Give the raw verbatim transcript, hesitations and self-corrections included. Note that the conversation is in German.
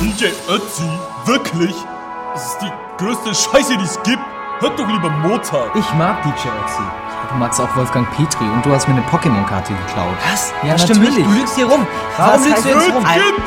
D J Ötzi? Wirklich? Das ist die größte Scheiße, die es gibt. Hört doch lieber Mozart. Ich mag D J Ötzi. Du magst auch Wolfgang Petri und du hast mir eine Pokémon-Karte geklaut. Was? Ja, das stimmt natürlich. nicht. Du lügst hier rum. Warum Was lügst heißt du jetzt das? rum? Al-